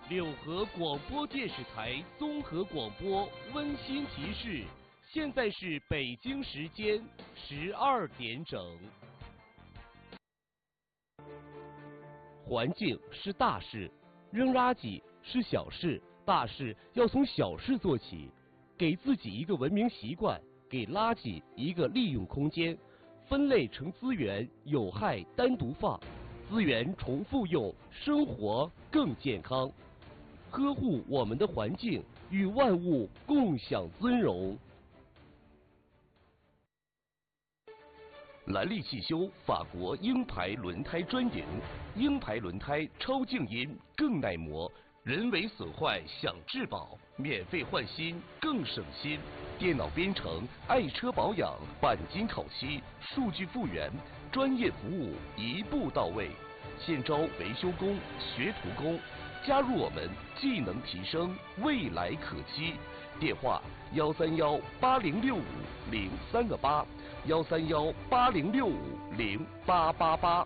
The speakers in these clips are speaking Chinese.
柳河广播电视台综合广播温馨提示：现在是北京时间12点整。环境是大事，扔垃圾是小事，大事要从小事做起。给自己一个文明习惯，给垃圾一个利用空间，分类成资源，有害单独放，资源重复用，生活更健康。呵护我们的环境，与万物共享尊荣。兰利汽修法国鹰牌轮胎专营，鹰牌轮胎超静音，更耐磨，人为损坏享质保，免费换新更省心。电脑编程，爱车保养，钣金烤漆，数据复原，专业服务一步到位。现招维修工、学徒工，加入我们，技能提升，未来可期。电话131806503个8，13180650888。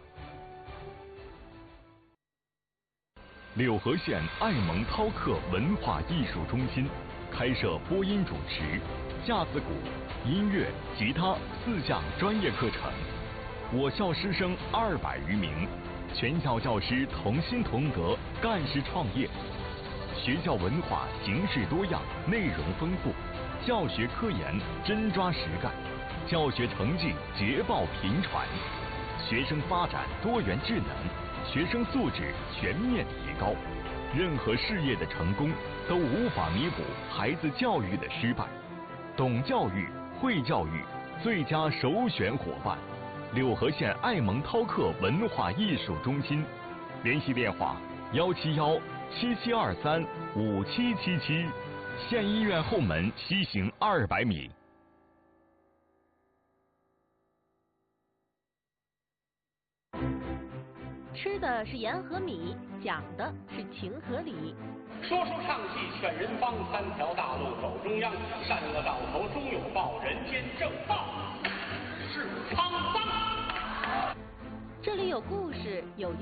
柳河县爱蒙涛克文化艺术中心开设播音主持、架子鼓、音乐、吉他4项专业课程。我校师生200余名，全校教师同心同德，干事创业。学校文化形式多样，内容丰富，教学科研真抓实干，教学成绩捷报频传，学生发展多元智能，学生素质全面提高。任何事业的成功都无法弥补孩子教育的失败。懂教育、会教育，最佳首选伙伴。柳河县爱蒙涛克文化艺术中心，联系电话171-7723-5777，县医院后门西行200米。 吃的是盐和米，讲的是情和理。 说书唱戏劝人方，3条大路走中央，善恶到头终有报，人间正道是沧桑。 这里有故事，有